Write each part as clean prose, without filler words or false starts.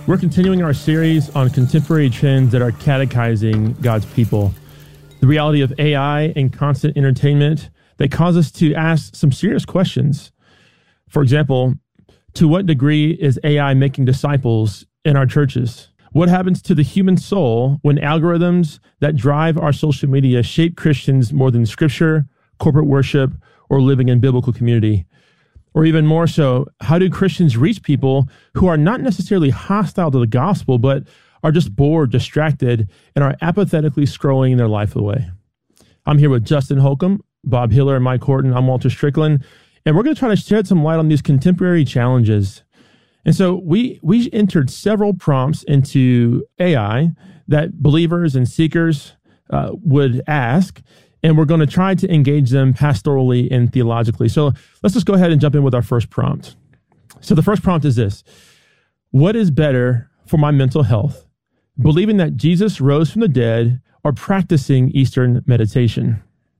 We're continuing our series on contemporary trends that are catechizing God's people. The reality of AI and constant entertainment that cause us to ask some serious questions. For example, to what degree is AI making disciples in our churches? What happens to the human soul when algorithms that drive our social media shape Christians more than scripture, corporate worship, or living in biblical community? Or even more so, how do Christians reach people who are not necessarily hostile to the gospel, but are just bored, distracted, and are apathetically scrolling their life away? I'm here with Justin Holcomb, Bob Hiller, and Mike Horton. I'm Walter Strickland, and we're going to try to shed some light on these contemporary challenges. And so we entered several prompts into AI that believers and seekers would ask, and we're going to try to engage them pastorally and theologically. So let's just go ahead and jump in with our first prompt. So the first prompt is this: what is better for my mental health, believing that Jesus rose from the dead or practicing Eastern meditation?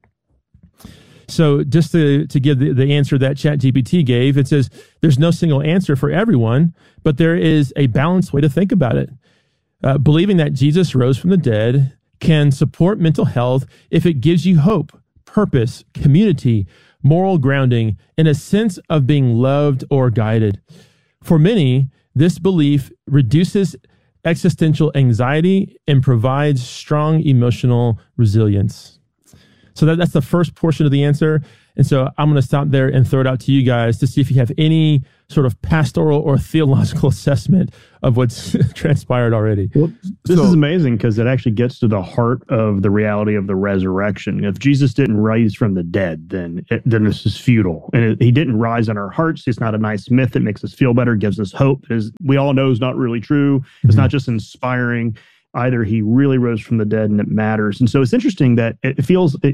So just to give the answer that ChatGPT gave, it says there's no single answer for everyone, but there is a balanced way to think about it. Believing that Jesus rose from the dead can support mental health if it gives you hope, purpose, community, moral grounding, and a sense of being loved or guided. For many, this belief reduces existential anxiety and provides strong emotional resilience. So that's the first portion of the answer. And so I'm going to stop there and throw it out to you guys to see if you have any sort of pastoral or theological assessment of what's transpired already. Well, this is amazing because it actually gets to the heart of the reality of the resurrection. If Jesus didn't rise from the dead, then this is futile. And he didn't rise in our hearts. It's not a nice myth that makes us feel better, gives us hope. As we all know, is not really true. It's not just inspiring. Either he really rose from the dead and it matters. And so it's interesting that it feels, the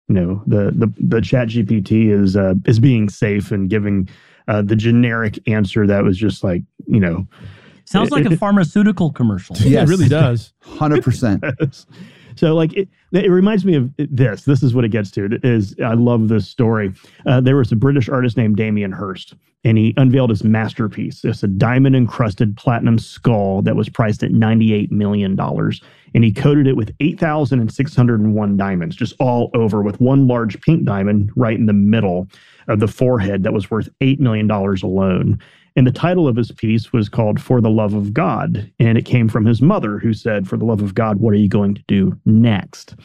ChatGPT is being safe and giving the generic answer that was just like, Sounds like a pharmaceutical commercial. Yes. It really does. 100%. So like it reminds me of this. This is what it gets to. I love this story. There was a British artist named Damien Hirst, and he unveiled his masterpiece. It's a diamond-encrusted platinum skull that was priced at $98 million. And he coated it with 8,601 diamonds, just all over, with one large pink diamond right in the middle of the forehead that was worth $8 million alone. And the title of his piece was called For the Love of God. And it came from his mother, who said, "For the love of God, what are you going to do next?"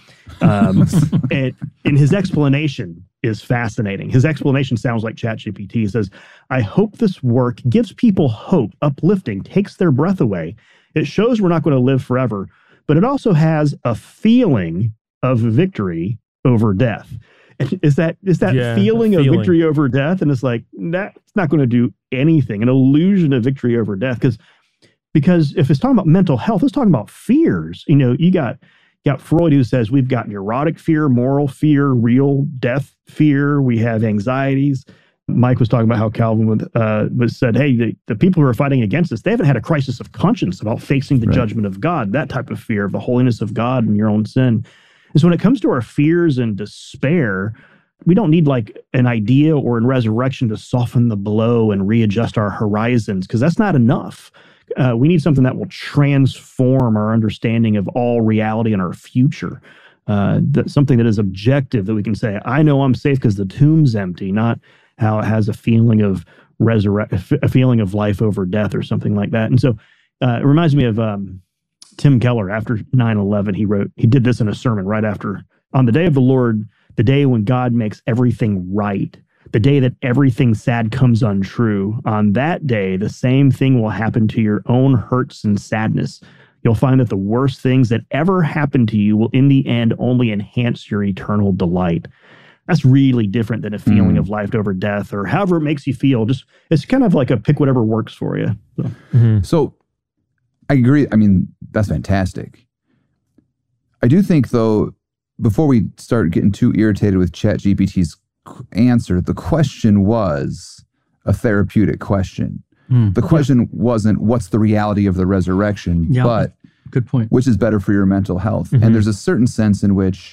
And his explanation is fascinating. His explanation sounds like ChatGPT. He says, "I hope this work gives people hope, uplifting, takes their breath away. It shows we're not going to live forever, but it also has a feeling of victory over death." Is that feeling of victory over death? And it's like, that's not going to do anything, an illusion of victory over death. Because if it's talking about mental health, it's talking about fears. You got Freud, who says we've got neurotic fear, moral fear, real death fear. We have anxieties. Mike was talking about how Calvin said, hey, the people who are fighting against us, they haven't had a crisis of conscience about facing the judgment of God, that type of fear of the holiness of God and your own sin. And so when it comes to our fears and despair, we don't need like an idea or in resurrection to soften the blow and readjust our horizons, because that's not enough. We need something that will transform our understanding of all reality and our future. Something that is objective, that we can say, I know I'm safe because the tomb's empty, not how it has a feeling of a feeling of life over death or something like that. And so it reminds me of Tim Keller. After 9/11, he did this in a sermon right after, on the day of the Lord, the day when God makes everything right, the day that everything sad comes untrue, on that day, the same thing will happen to your own hurts and sadness. You'll find that the worst things that ever happened to you will in the end only enhance your eternal delight. That's really different than a feeling of life over death, or however it makes you feel. It's kind of like a pick whatever works for you. So I agree. I mean, that's fantastic. I do think, though, before we start getting too irritated with ChatGPT's answer, the question was a therapeutic question. The question wasn't, what's the reality of the resurrection, but good point. Which is better for your mental health? And there's a certain sense in which,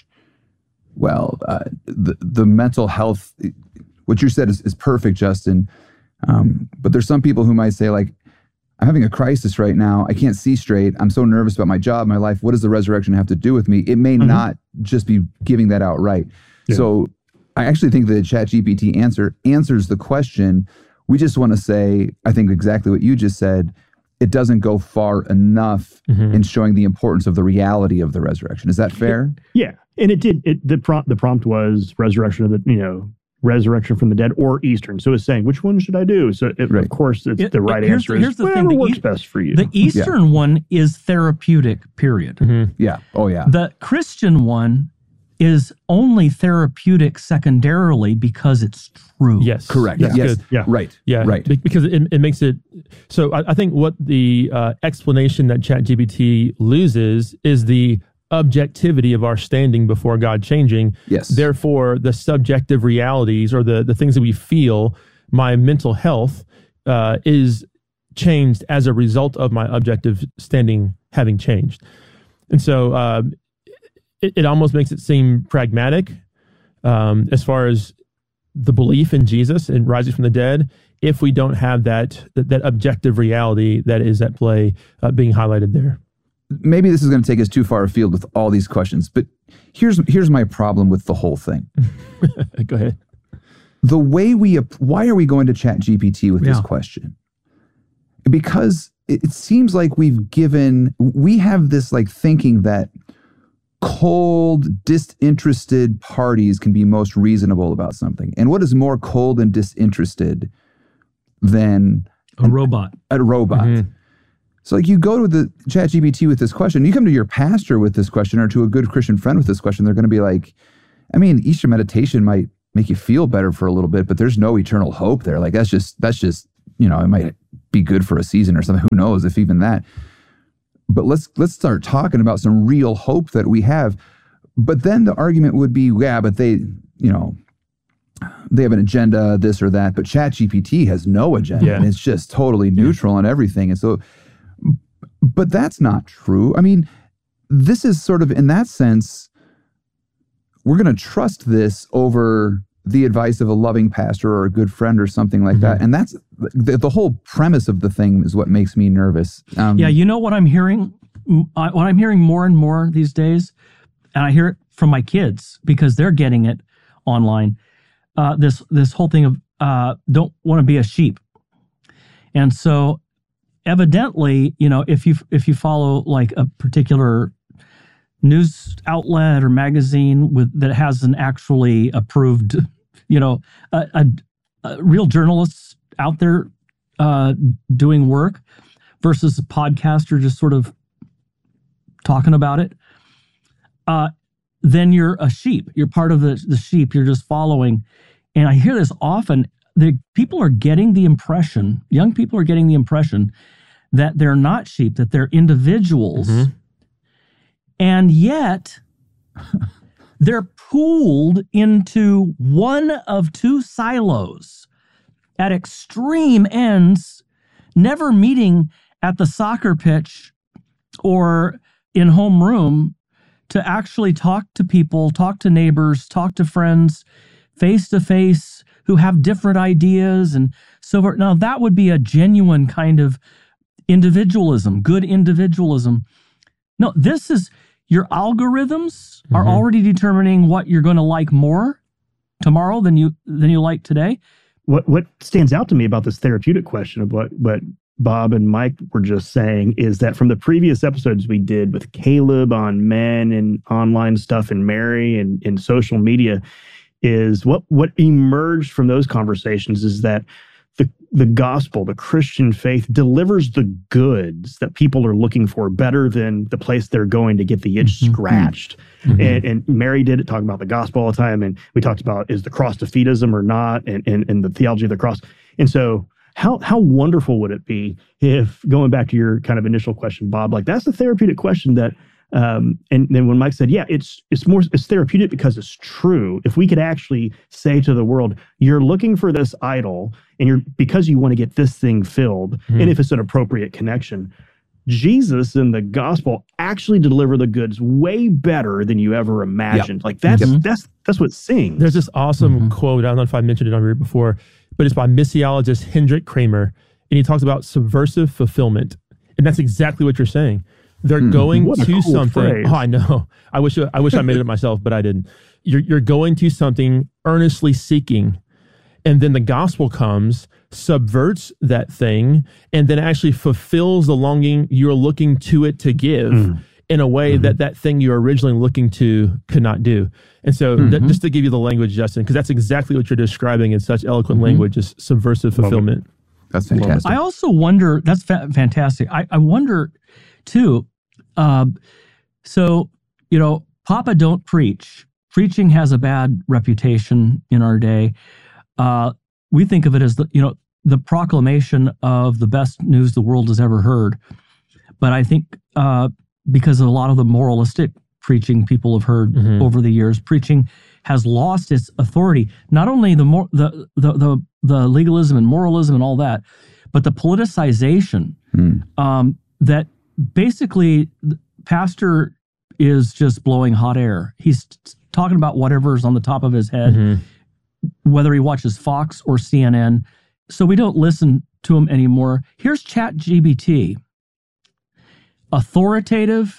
the mental health, what you said is perfect, Justin. But there's some people who might say, like, I'm having a crisis right now. I can't see straight. I'm so nervous about my job, my life. What does the resurrection have to do with me? It may not just be giving that outright. Yeah. So I actually think the ChatGPT answers the question. We just want to say, I think exactly what you just said, it doesn't go far enough in showing the importance of the reality of the resurrection. Is that fair? Yeah. And it did. The prompt was resurrection of the, resurrection from the dead or Eastern. So it's saying, which one should I do? So of course, it's the right answer is whatever works best for you. The Eastern one is therapeutic, period. Yeah. Oh, yeah. The Christian one is only therapeutic secondarily because it's true. Yes. Correct. That's yes. good. Yeah. Right. Yeah. Right. Because it makes it, so I think what the explanation that ChatGPT loses is the objectivity of our standing before God changing. Yes. Therefore, the subjective realities or the things that we feel, my mental health is changed as a result of my objective standing having changed. And so it almost makes it seem pragmatic as far as the belief in Jesus and rising from the dead, if we don't have that objective reality that is at play being highlighted there. Maybe this is going to take us too far afield with all these questions, but here's my problem with the whole thing. Go ahead. The way why are we going to ChatGPT with this question? Because it seems like we have this like thinking that cold, disinterested parties can be most reasonable about something. And what is more cold and disinterested than a robot? A robot. Mm-hmm. So like you go to the ChatGPT with this question, you come to your pastor with this question or to a good Christian friend with this question, they're going to be like, I mean, Easter meditation might make you feel better for a little bit, but there's no eternal hope there. Like that's just, it might be good for a season or something. Who knows if even that. But let's start talking about some real hope that we have. But then the argument would be, yeah, but they have an agenda, this or that. But ChatGPT has no agenda. Yeah. And it's just totally neutral on everything. And so, but that's not true. I mean, this is sort of, in that sense, we're going to trust this over the advice of a loving pastor or a good friend or something like that. And that's the whole premise of the thing is what makes me nervous. What I'm hearing? What I'm hearing more and more these days, and I hear it from my kids because they're getting it online, this whole thing of don't want to be a sheep. And so evidently, if you follow like a particular news outlet or magazine that has an actually approved, a real journalists out there doing work versus a podcaster just sort of talking about it, then you're a sheep. You're part of the sheep. You're just following. And I hear this often. People are getting the impression, young people are getting the impression that they're not sheep, that they're individuals. And yet they're pooled into one of two silos at extreme ends, never meeting at the soccer pitch or in homeroom to actually talk to people, talk to neighbors, talk to friends face to face who have different ideas and so forth. Now, that would be a genuine kind of individualism, good individualism. No, this is your algorithms are already determining what you're going to like more tomorrow than you like today. What stands out to me about this therapeutic question of what Bob and Mike were just saying is that from the previous episodes we did with Caleb on men and online stuff and Mary and in social media is what emerged from those conversations is that the gospel, the Christian faith delivers the goods that people are looking for better than the place they're going to get the itch scratched. And Mary did it, talking about the gospel all the time. And we talked about, is the cross defeatism or not? And the theology of the cross. And so how wonderful would it be if, going back to your kind of initial question, Bob, like that's the therapeutic question that, and then when Mike said, yeah, it's therapeutic because it's true. If we could actually say to the world, you're looking for this idol and because you want to get this thing filled, and if it's an appropriate connection, Jesus and the gospel actually deliver the goods way better than you ever imagined. Like that's what it sings. There's this awesome quote. I don't know if I mentioned it on here before, but it's by missiologist Hendrik Kramer. and he talks about subversive fulfillment. And that's exactly what you're saying. They're going What a to cool something. phrase. Oh, I know. I wish I made it myself, but I didn't. You're going to something earnestly seeking, and then the gospel comes, subverts that thing, and then actually fulfills the longing you're looking to it to give in a way that thing you're originally looking to could not do. And so just to give you the language, Justin, because that's exactly what you're describing in such eloquent language, is subversive fulfillment. That's fantastic. I also wonder, that's fantastic. I wonder too, so, Papa don't preach. Preaching has a bad reputation in our day. We think of it as the proclamation of the best news the world has ever heard. But I think because of a lot of the moralistic preaching people have heard over the years, preaching has lost its authority. Not only the legalism and moralism and all that, but the politicization that basically the pastor is just blowing hot air. He's talking about whatever's on the top of his head, whether he watches Fox or CNN. So we don't listen to him anymore. Here's ChatGPT. Authoritative,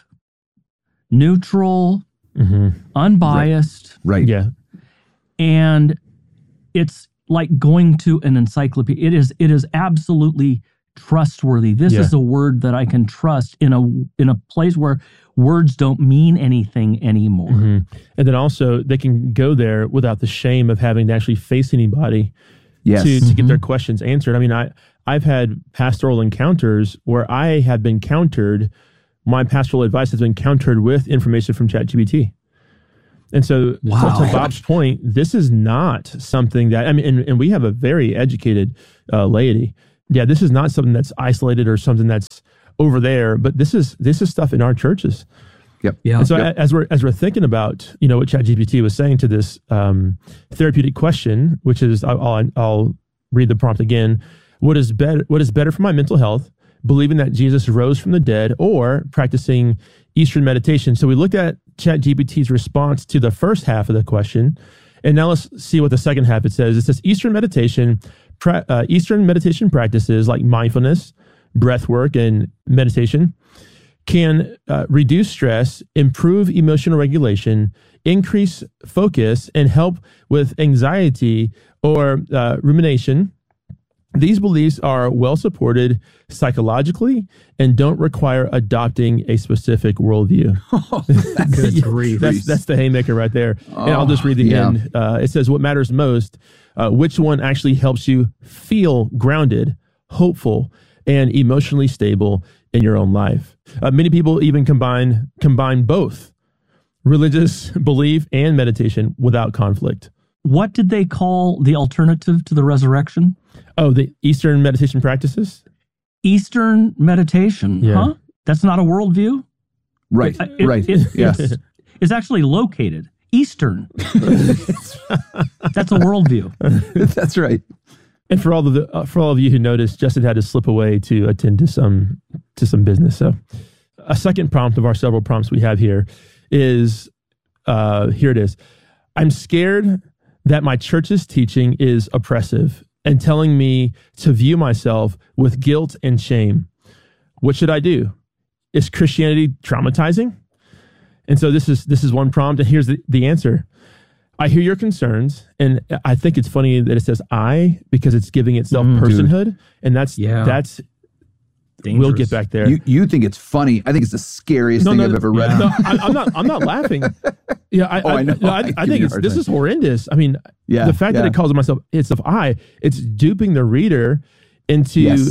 neutral, unbiased. Right. Yeah. And it's like going to an encyclopedia. It is absolutely trustworthy. This is a word that I can trust in a place where words don't mean anything anymore. And then also they can go there without the shame of having to actually face anybody to get their questions answered. I mean, I've had pastoral encounters where I have been countered. My pastoral advice has been countered with information from ChatGPT. And so to Bob's point, this is not something that, and we have a very educated laity. Yeah, this is not something that's isolated or something that's over there, but this is stuff in our churches. Yep. Yeah. And so as we're thinking about, what ChatGPT was saying to this therapeutic question, which is, I'll read the prompt again. What is better for my mental health? Believing that Jesus rose from the dead, or practicing Eastern meditation? So we looked at ChatGPT's response to the first half of the question, and now let's see what the second half it says. It says Eastern meditation practices like mindfulness, breath work, and meditation can reduce stress, improve emotional regulation, increase focus, and help with anxiety or rumination. These beliefs are well supported psychologically and don't require adopting a specific worldview. Good grief. That's the haymaker right there. And I'll just read the end. It says, what matters most, which one actually helps you feel grounded, hopeful, and emotionally stable in your own life. Many people even combine both religious belief and meditation without conflict. What did they call the alternative to the resurrection? Oh, the Eastern meditation practices? Eastern meditation, huh? That's not a worldview? Right, yes. It's actually located. Eastern. That's a worldview. That's right. And for all of you who noticed, Justin had to slip away to attend to some business. So a second prompt of our several prompts we have here is, here it is. I'm scared that my church's teaching is oppressive and telling me to view myself with guilt and shame. What should I do? Is Christianity traumatizing? And so this is one prompt, and here's the answer. I hear your concerns, and I think it's funny that it says I, because it's giving itself personhood, and that's dangerous. We'll get back there. You think it's funny? I think it's the scariest thing I've ever read. No, I'm not laughing. Yeah, I know. I think this is horrendous. I mean, the fact that it calls myself it's duping the reader into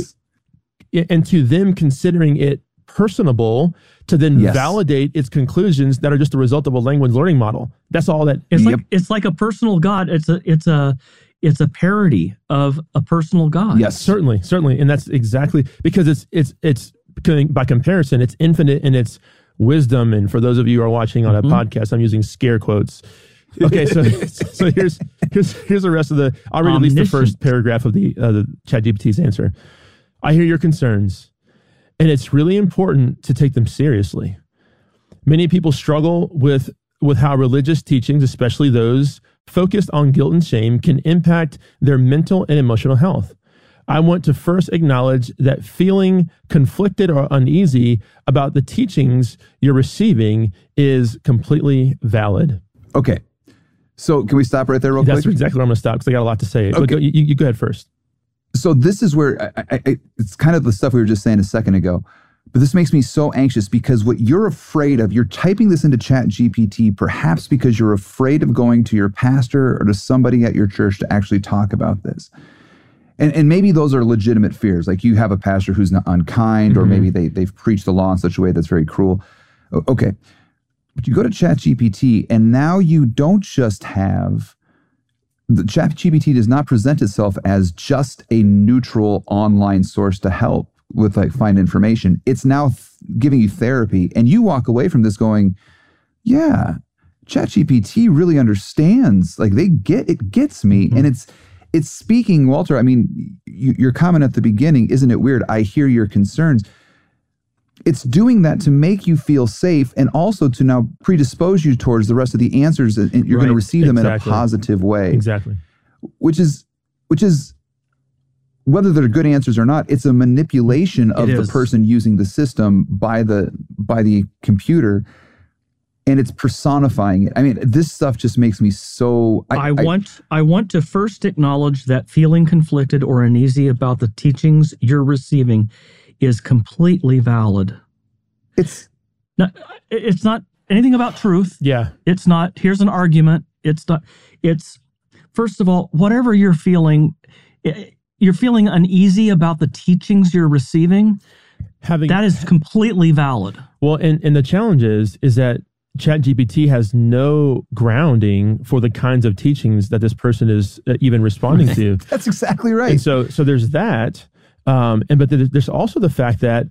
them considering it personable to then validate its conclusions that are just the result of a language learning model. That's all that. It's like a personal God. It's a parody of a personal God. Yes, certainly, and that's exactly because it's by comparison, it's infinite in its wisdom. And for those of you who are watching on a podcast, I'm using scare quotes. Okay, so here's the rest of the. I'll read at least the first paragraph of the ChatGPT's answer. I hear your concerns, and it's really important to take them seriously. Many people struggle with how religious teachings, especially those focused on guilt and shame, can impact their mental and emotional health. I want to first acknowledge that feeling conflicted or uneasy about the teachings you're receiving is completely valid. Okay. So can we stop right there real quick? That's exactly where I'm going to stop because I got a lot to say. Okay. But you go ahead first. So this is where it's kind of the stuff we were just saying a second ago, but this makes me so anxious because what you're afraid of, you're typing this into ChatGPT, perhaps because you're afraid of going to your pastor or to somebody at your church to actually talk about this. And maybe those are legitimate fears. Like you have a pastor who's not unkind, or maybe they've preached the law in such a way that's very cruel. Okay. But you go to ChatGPT and now you don't just have, the ChatGPT does not present itself as just a neutral online source to help with find information. It's now giving you therapy, and you walk away from this going, yeah, ChatGPT really understands. Like it gets me. And it's speaking, Walter, I mean, your comment at the beginning, isn't it weird? I hear your concerns. It's doing that to make you feel safe and also to now predispose you towards the rest of the answers, and you're going to receive them in a positive way. Exactly. Which is whether they're good answers or not, it's a manipulation of the person using the system by the computer, and it's personifying it. I mean, this stuff just makes me so... I want to first acknowledge that feeling conflicted or uneasy about the teachings you're receiving is completely valid. It's not anything about truth. Yeah. It's not, here's an argument. It's first of all, whatever you're feeling uneasy about the teachings you're receiving, that is completely valid. Well, and the challenge is that ChatGPT has no grounding for the kinds of teachings that this person is even responding to. That's exactly right. And so there's that. But there's also the fact that,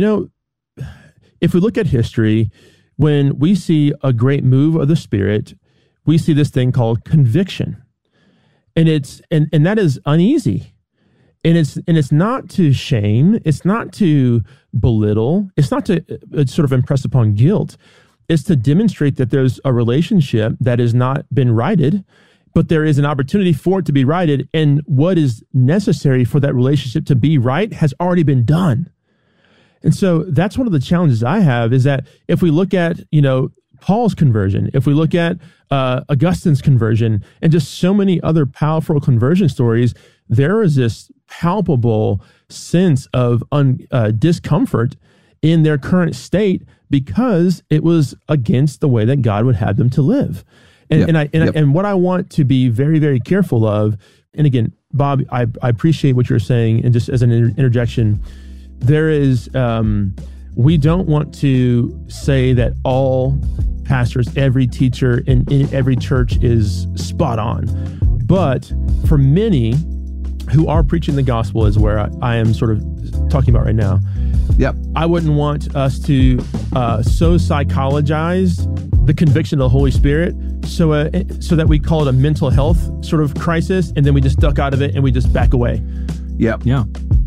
if we look at history, when we see a great move of the Spirit, we see this thing called conviction. And that is uneasy. And it's not to shame, it's not to belittle, it's not to sort of impress upon guilt. It's to demonstrate that there's a relationship that has not been righted, but there is an opportunity for it to be righted, and what is necessary for that relationship to be right has already been done. And so that's one of the challenges I have, is that if we look at, Paul's conversion, if we look at Augustine's conversion, and just so many other powerful conversion stories, there is this palpable sense of discomfort in their current state because it was against the way that God would have them to live. And what I want to be very, very careful of, and again, Bob, I appreciate what you're saying, and just as an interjection, there is, we don't want to say that all pastors, every teacher in every church is spot on. But for many who are preaching the gospel, is where I am sort of talking about right now. Yep. I wouldn't want us to so psychologize the conviction of the Holy Spirit so that we call it a mental health sort of crisis, and then we just duck out of it and we just back away. Yep. Yeah.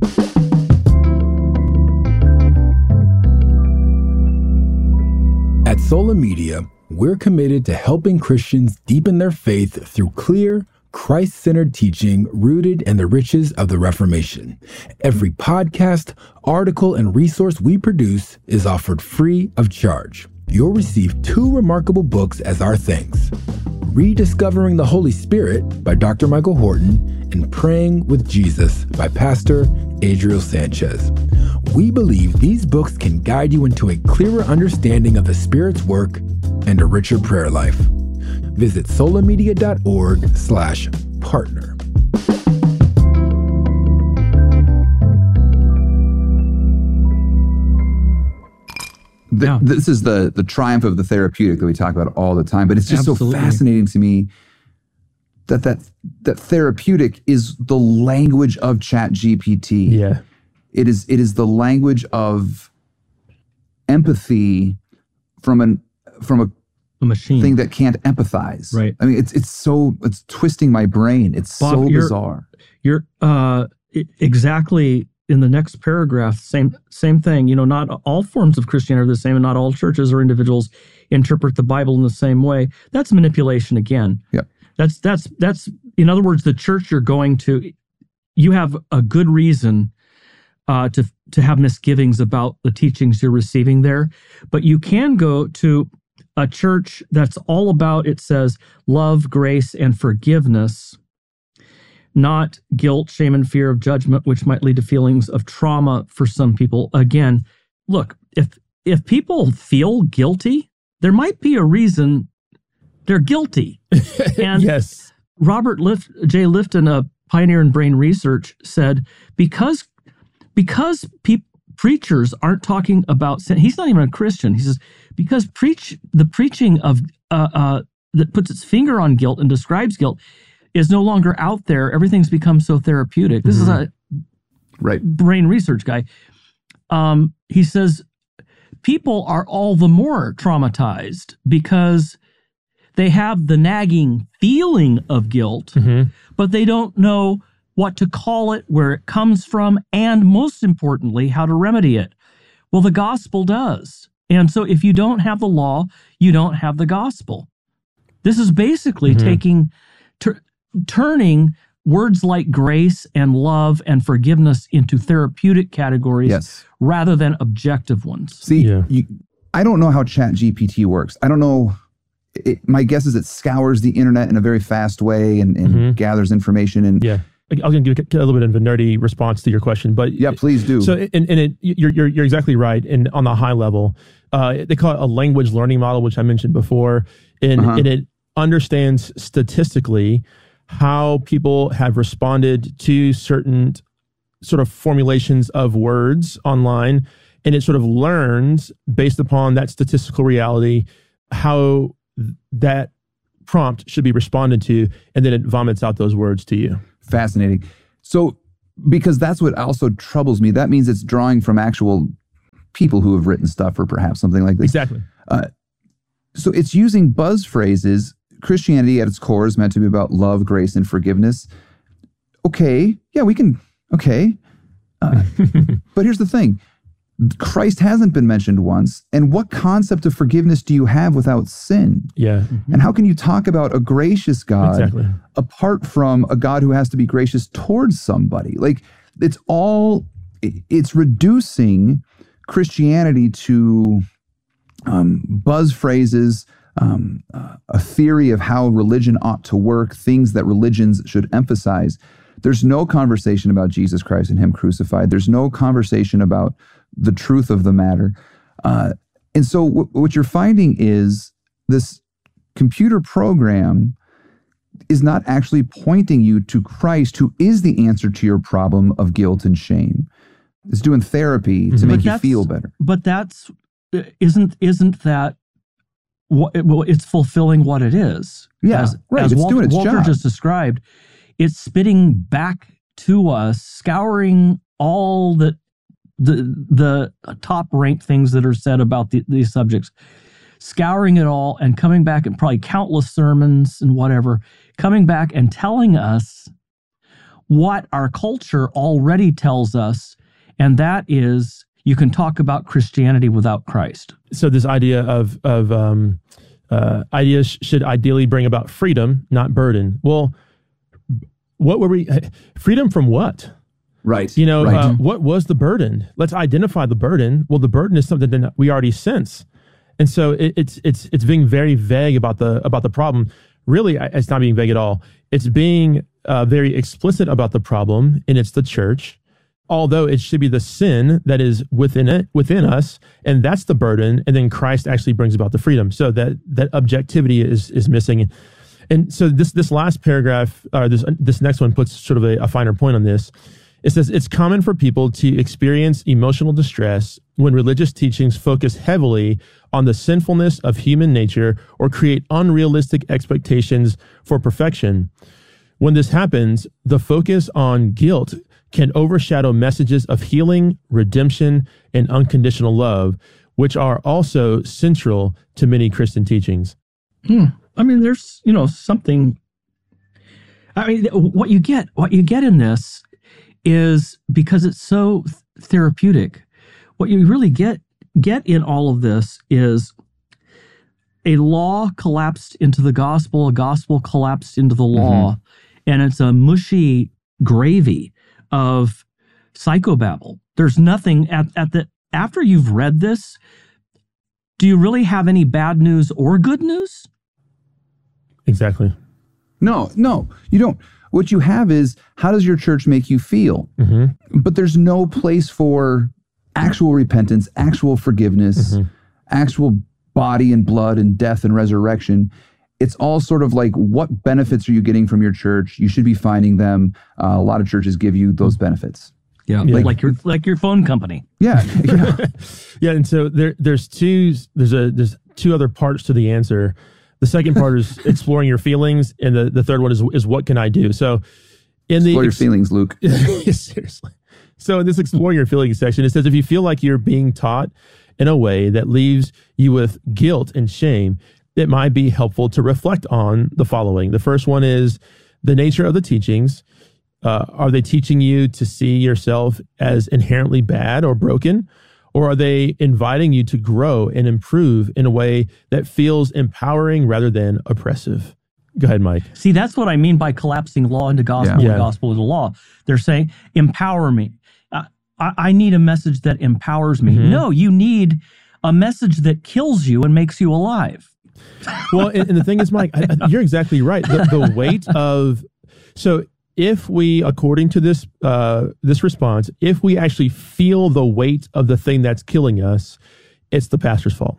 At Sola Media, we're committed to helping Christians deepen their faith through clear, Christ-centered teaching rooted in the riches of the Reformation. Every podcast, article, and resource we produce is offered free of charge. You'll receive 2 remarkable books as our thanks: Rediscovering the Holy Spirit by Dr. Michael Horton and Praying with Jesus by Pastor Adriel Sanchez. We believe these books can guide you into a clearer understanding of the Spirit's work and a richer prayer life. Visit solamedia.org/partner. This is the triumph of the therapeutic that we talk about all the time, but it's just so fascinating to me that therapeutic is the language of ChatGPT. Yeah. It is the language of empathy from a machine thing that can't empathize. Right. I mean, it's twisting my brain. It's Bob, so bizarre. You're exactly in the next paragraph. Same thing. Not all forms of Christianity are the same, and not all churches or individuals interpret the Bible in the same way. That's manipulation again. Yeah. That's in other words, the church you're going to you have a good reason to have misgivings about the teachings you're receiving there. But you can go to a church that's all about, it says, love, grace, and forgiveness, not guilt, shame, and fear of judgment, which might lead to feelings of trauma for some people. Again, look, if people feel guilty, there might be a reason they're guilty. And yes. Robert J. Lifton, a pioneer in brain research, said because preachers aren't talking about sin, he's not even a Christian. He says, because the preaching of that puts its finger on guilt and describes guilt is no longer out there. Everything's become so therapeutic. This is a brain research guy. He says people are all the more traumatized because they have the nagging feeling of guilt, but they don't know what to call it, where it comes from, and most importantly, how to remedy it. Well, the gospel does. And so if you don't have the law, you don't have the gospel. This is basically turning words like grace and love and forgiveness into therapeutic categories rather than objective ones. See, I don't know how ChatGPT works. I don't know. My guess is it scours the internet in a very fast way and gathers information. And I was going to give a little bit of a nerdy response to your question, but please do. So, you're exactly right. And on the high level, they call it a language learning model, which I mentioned before, and it understands statistically how people have responded to certain sort of formulations of words online, and it sort of learns based upon that statistical reality how that prompt should be responded to, and then it vomits out those words to you. Fascinating. So, because that's what also troubles me, that means it's drawing from actual people who have written stuff or perhaps something like this. Exactly. So it's using buzz phrases. Christianity at its core is meant to be about love, grace, and forgiveness. Okay. Yeah, we can. Okay. But here's the thing. Christ hasn't been mentioned once. And what concept of forgiveness do you have without sin? Yeah. And how can you talk about a gracious God apart from a God who has to be gracious towards somebody? Like, it's reducing Christianity to buzz phrases, a theory of how religion ought to work, things that religions should emphasize. There's no conversation about Jesus Christ and Him crucified. There's no conversation about the truth of the matter. And so what you're finding is this computer program is not actually pointing you to Christ, who is the answer to your problem of guilt and shame. It's doing therapy to make you feel better. But isn't that what? Well, it's fulfilling what it is. Yeah, as it's doing its Walter job. just described. It's spitting back to us, scouring all the top-ranked things that are said about these subjects, scouring it all and coming back, and probably countless sermons and whatever, coming back and telling us what our culture already tells us, and that is you can talk about Christianity without Christ. So this idea of ideas should ideally bring about freedom, not burden. Well, what were we? Freedom from what? Right. What was the burden? Let's identify the burden. Well, the burden is something that we already sense, and so it's being very vague about the problem. Really, it's not being vague at all. It's being very explicit about the problem, and it's the church. Although it should be the sin that is within us, and that's the burden, and then Christ actually brings about the freedom. So that objectivity is missing. And so this last paragraph, or this next one, puts sort of a finer point on this. It says, it's common for people to experience emotional distress when religious teachings focus heavily on the sinfulness of human nature or create unrealistic expectations for perfection. When this happens, the focus on guilt can overshadow messages of healing, redemption, and unconditional love, which are also central to many Christian teachings. I mean, there's, something. I mean, what you get in this is, because it's so therapeutic, what you really get in all of this is a law collapsed into the gospel, a gospel collapsed into the law, and it's a mushy gravy of psychobabble. There's nothing after you've read this, do you really have any bad news or good news? Exactly. No, you don't. What you have is, how does your church make you feel? But there's no place for actual repentance, actual forgiveness, actual body and blood and death and resurrection. It's all sort of like, what benefits are you getting from your church? You should be finding them. A lot of churches give you those benefits. Yeah, like your phone company. Yeah. Yeah, and so there's two other parts to the answer. The second part is exploring your feelings, and the third one is what can I do? So Explore your feelings, Luke. Seriously. So in this exploring your feelings section, it says if you feel like you're being taught in a way that leaves you with guilt and shame, it might be helpful to reflect on the following. The first one is the nature of the teachings. Are they teaching you to see yourself as inherently bad or broken? Or are they inviting you to grow and improve in a way that feels empowering rather than oppressive? Go ahead, Mike. See, that's what I mean by collapsing law into gospel and gospel into law. They're saying, empower me. I need a message that empowers me. No, you need a message that kills you and makes you alive. Well, and the thing is, Mike, you're exactly right. The weight of... So if we, according to this response, if we actually feel the weight of the thing that's killing us, it's the pastor's fault.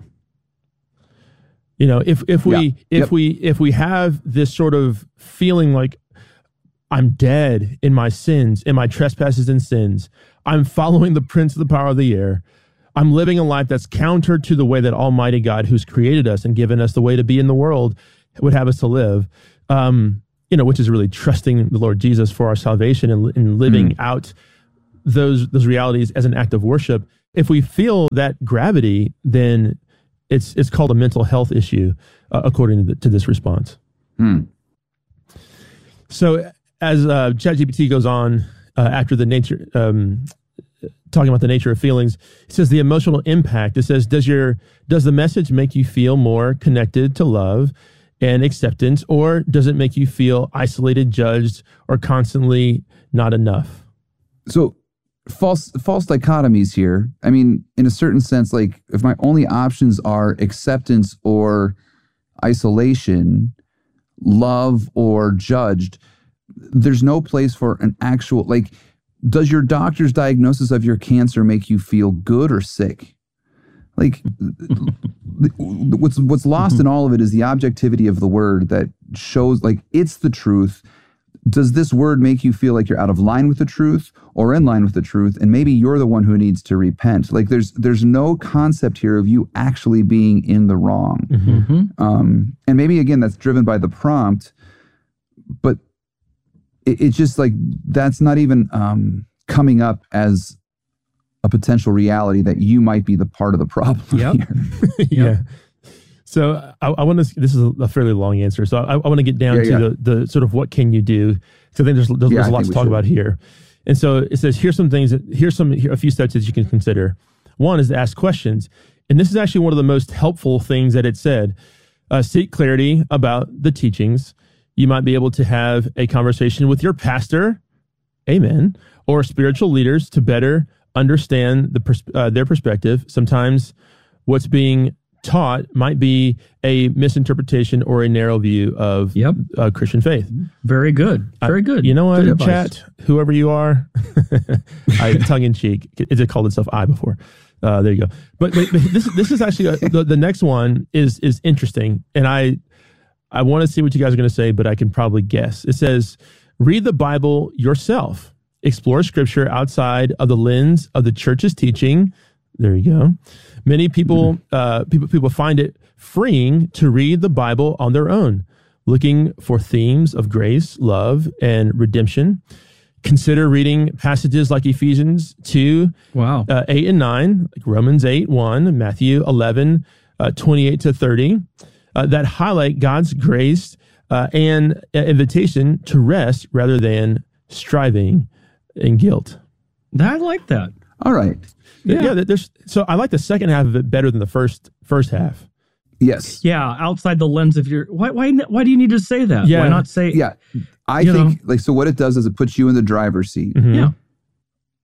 You know, if we have this sort of feeling like I'm dead in my sins, in my trespasses and sins, I'm following the prince of the power of the air, I'm living a life that's counter to the way that Almighty God, who's created us and given us the way to be in the world, would have us to live, which is really trusting the Lord Jesus for our salvation and living out those realities as an act of worship. If we feel that gravity, then it's called a mental health issue, according to this response. So as ChatGPT goes on after the nature, talking about the nature of feelings, it says the emotional impact. It says, does the message make you feel more connected to love and acceptance, or does it make you feel isolated, judged, or constantly not enough? So false dichotomies here. I mean, in a certain sense, like if my only options are acceptance or isolation, love or judged, there's no place for an actual, like, does your doctor's diagnosis of your cancer make you feel good or sick? Like, what's lost in all of it is the objectivity of the word that shows, like, it's the truth. Does this word make you feel like you're out of line with the truth or in line with the truth? And maybe you're the one who needs to repent. Like, there's no concept here of you actually being in the wrong. And maybe, again, that's driven by the prompt, but it's just like, that's not even coming up as a potential reality that you might be the part of the problem here. Yeah. So I want to, this is a fairly long answer. So I want to get down to the sort of what can you do? So I think there's a lot to talk about here. And so it says, here's a few steps that you can consider. One is to ask questions. And this is actually one of the most helpful things that it said. Seek clarity about the teachings. You might be able to have a conversation with your pastor, amen, or spiritual leaders to better understand their perspective. Sometimes what's being taught might be a misinterpretation or a narrow view of Christian faith. Very good. Very good. You know what, chat, whoever you are, tongue in cheek, it called itself I before. There you go. But this is actually, the next one is interesting. And I want to see what you guys are going to say, but I can probably guess. It says, read the Bible yourself. Explore scripture outside of the lens of the church's teaching. There you go. Many people find it freeing to read the Bible on their own, looking for themes of grace, love, and redemption. Consider reading passages like Ephesians 2, 8 and 9, like Romans 8, 1, Matthew 11, 28 to 30, that highlight God's grace and invitation to rest rather than striving in guilt. I like that. All right. Yeah. So I like the second half of it better than the first half. Yes. Yeah. Outside the lens of your, why do you need to say that? Yeah. Why not say? Yeah. I think like, so what it does is it puts you in the driver's seat. Yeah.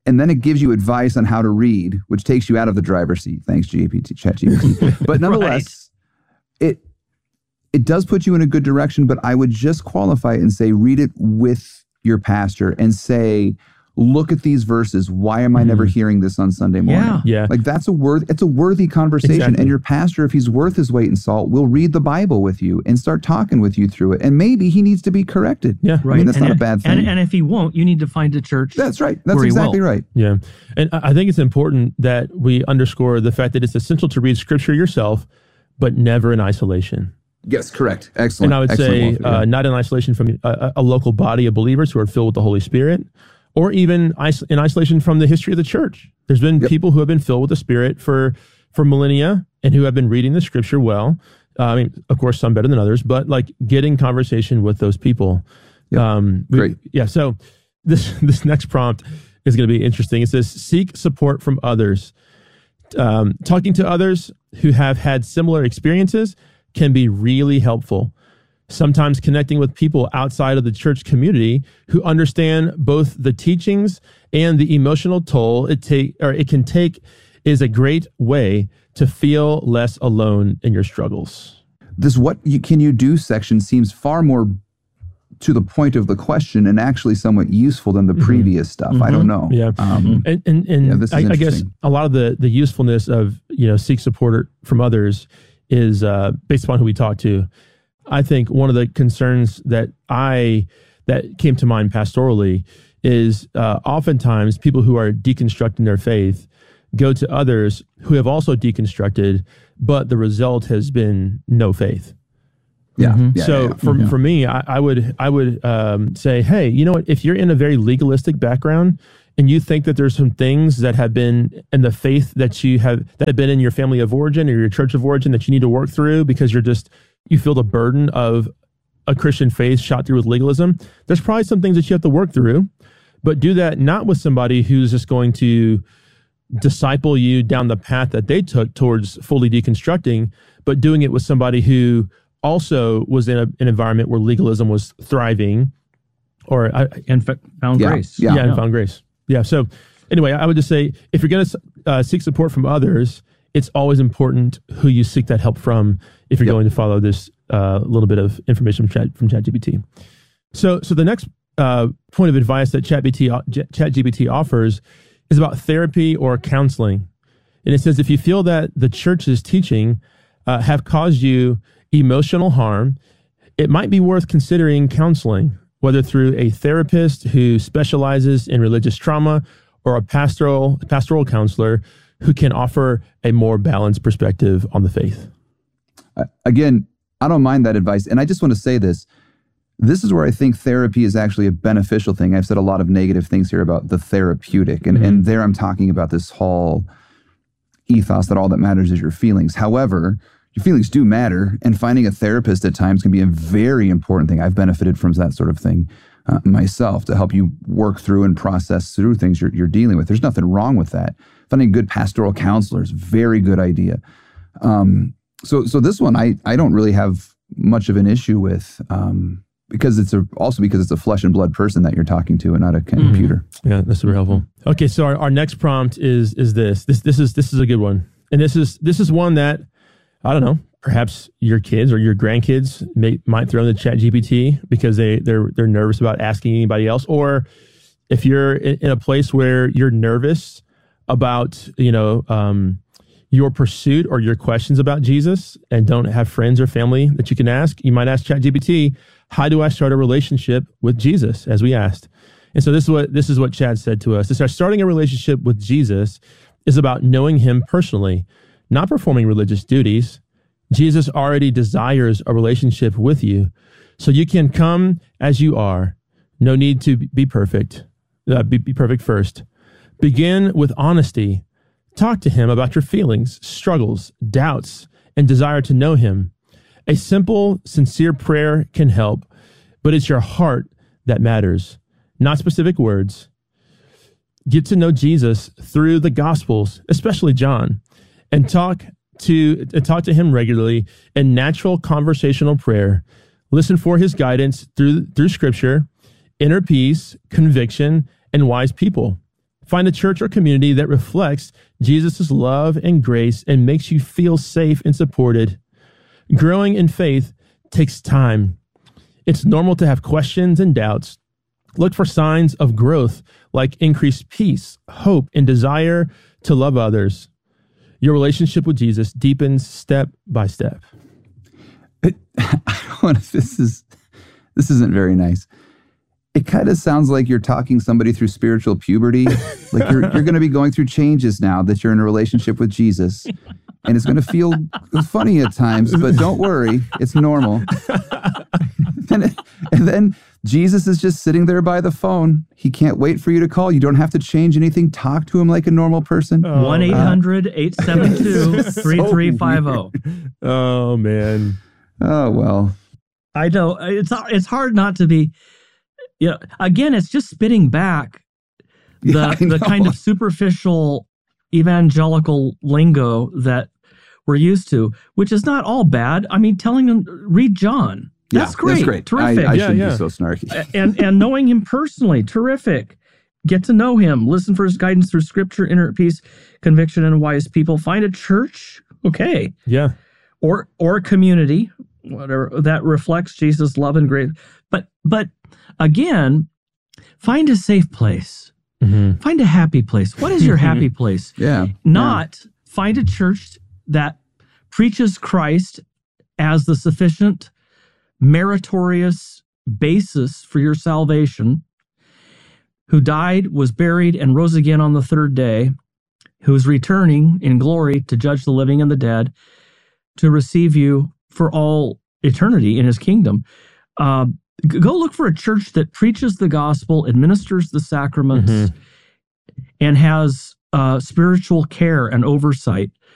and then it gives you advice on how to read, which takes you out of the driver's seat. Thanks, ChatGPT. But nonetheless, it does put you in a good direction, but I would just qualify it and say, read it with your pastor and say, look at these verses. Why am I never hearing this on Sunday morning? Yeah. Like it's a worthy conversation. Exactly. And your pastor, if he's worth his weight in salt, will read the Bible with you and start talking with you through it. And maybe he needs to be corrected. Yeah. I mean, that's not a bad thing. And if he won't, you need to find a church. That's right. That's exactly right. Yeah. And I think it's important that we underscore the fact that it's essential to read scripture yourself, but never in isolation. Yes, correct. Excellent. And I would say not in isolation from a local body of believers who are filled with the Holy Spirit, or even in isolation from the history of the church. There's been people who have been filled with the Spirit for millennia and who have been reading the scripture well. I mean, of course, some better than others, but like getting conversation with those people. Great. So this next prompt is going to be interesting. It says, seek support from others. Talking to others who have had similar experiences can be really helpful. Sometimes connecting with people outside of the church community who understand both the teachings and the emotional toll it can take is a great way to feel less alone in your struggles. This "what can you do" section seems far more to the point of the question and actually somewhat useful than the previous stuff. I don't know. Yeah. This is I guess interesting. a lot of the usefulness of, seek support from others is based upon who we talk to. I think one of the concerns that came to mind pastorally is oftentimes people who are deconstructing their faith go to others who have also deconstructed, but the result has been no faith. For me, I would say, hey, you know what? If you're in a very legalistic background and you think that there's some things that have been in the faith that have been in your family of origin or your church of origin that you need to work through because you feel the burden of a Christian faith shot through with legalism, there's probably some things that you have to work through, but do that not with somebody who's just going to disciple you down the path that they took towards fully deconstructing, but doing it with somebody who also was in an environment where legalism was thriving and found grace. And found grace. Yeah. So anyway, I would just say, if you're going to seek support from others, it's always important who you seek that help from if you're going to follow this little bit of information from ChatGPT. So the next point of advice that ChatGPT offers is about therapy or counseling. And it says, if you feel that the church's teaching have caused you emotional harm, it might be worth considering counseling, whether through a therapist who specializes in religious trauma or a pastoral counselor who can offer a more balanced perspective on the faith. Again, I don't mind that advice. And I just want to say this. This is where I think therapy is actually a beneficial thing. I've said a lot of negative things here about the therapeutic. And there I'm talking about this whole ethos that all that matters is your feelings. However, your feelings do matter. And finding a therapist at times can be a very important thing. I've benefited from that sort of thing myself, to help you work through and process through things you're dealing with. There's nothing wrong with that. Finding good pastoral counselors, very good idea. So this one, I don't really have much of an issue with, because it's a flesh and blood person that you're talking to and not a computer. Yeah, that's super helpful. Okay, so our next prompt is this. This is a good one, and this is one that, I don't know, perhaps your kids or your grandkids might throw in the ChatGPT because they're nervous about asking anybody else, or if you're in a place where you're nervous about your pursuit or your questions about Jesus and don't have friends or family that you can ask, you might ask ChatGPT, how do I start a relationship with Jesus, as we asked. And so this is what Chad said to us. To start starting a relationship with Jesus is about knowing him personally, not performing religious duties. Jesus already desires a relationship with you, so you can come as you are. No need to be perfect. Be perfect first. Begin with honesty. Talk to him about your feelings, struggles, doubts, and desire to know him. A simple, sincere prayer can help, but it's your heart that matters, not specific words. Get to know Jesus through the Gospels, especially John, and talk to him regularly in natural conversational prayer. Listen for his guidance through Scripture, inner peace, conviction, and wise people. Find a church or community that reflects Jesus' love and grace and makes you feel safe and supported. Growing in faith takes time. It's normal to have questions and doubts. Look for signs of growth like increased peace, hope, and desire to love others. Your relationship with Jesus deepens step by step. This isn't very nice. It kind of sounds like you're talking somebody through spiritual puberty. Like you're going to be going through changes now that you're in a relationship with Jesus. And it's going to feel funny at times, but don't worry. It's normal. And then Jesus is just sitting there by the phone. He can't wait for you to call. You don't have to change anything. Talk to him like a normal person. 1-800-872-3350. Oh, man. Oh, well. I know. It's hard not to be... again, it's just spitting back the kind of superficial evangelical lingo that we're used to, which is not all bad. I mean, telling them, read John. That's great. That's great. Terrific. I shouldn't be so snarky. and knowing him personally, terrific. Get to know him. Listen for his guidance through scripture, inner peace, conviction, and wise people. Find a church, okay. Yeah. Or a community, whatever, that reflects Jesus' love and grace. But again, find a safe place. Mm-hmm. Find a happy place. What is your happy place? Not find a church that preaches Christ as the sufficient, meritorious basis for your salvation, who died, was buried, and rose again on the third day, who is returning in glory to judge the living and the dead, to receive you for all eternity in his kingdom. Go look for a church that preaches the gospel, administers the sacraments, and has spiritual care and oversight